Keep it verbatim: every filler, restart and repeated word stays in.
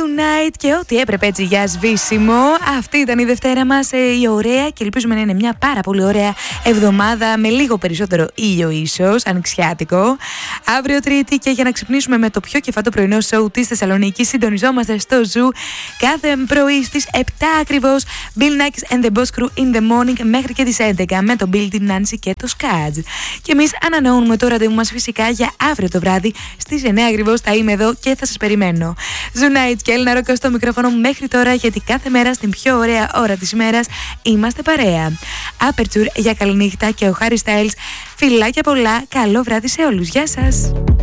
Tonight και ό,τι έπρεπε έτσι για σβήσιμο. Αυτή ήταν η Δευτέρα μας, ε, η ωραία, και ελπίζουμε να είναι μια πάρα πολύ ωραία εβδομάδα με λίγο περισσότερο ήλιο, ίσως ανοιξιάτικο. Αύριο Τρίτη, και για να ξυπνήσουμε με το πιο κεφατό πρωινό σοου της Θεσσαλονίκης, συντονιζόμαστε στο Ζου κάθε πρωί στις επτά ακριβώς. Bill Nackis and the Boss Crew in the morning μέχρι και τις έντεκα με τον Bill, την Nancy και το Σκάτζ. Και εμείς ανανεώνουμε το ραντεβού μας φυσικά για αύριο το βράδυ στις εννέα ακριβώς. Θα είμαι εδώ και θα σας περιμένω. Ζουνάιτ και Έλληνα Ρόκα στο μικρόφωνο μέχρι τώρα, γιατί κάθε μέρα στην πιο ωραία ώρα της ημέρας είμαστε παρέα. Aperture για καληνύχτα και ο Harry Styles. Φιλάκια πολλά, καλό βράδυ σε όλους. Γεια σας.